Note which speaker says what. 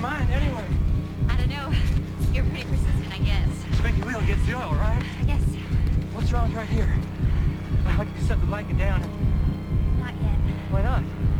Speaker 1: mind anyway?
Speaker 2: I don't know. You're pretty persistent, I guess.
Speaker 1: Spanky wheel gets the oil, right?
Speaker 2: I guess.
Speaker 1: What's wrong right here? I'd like to set the blanket down.
Speaker 2: Not yet.
Speaker 1: Why not?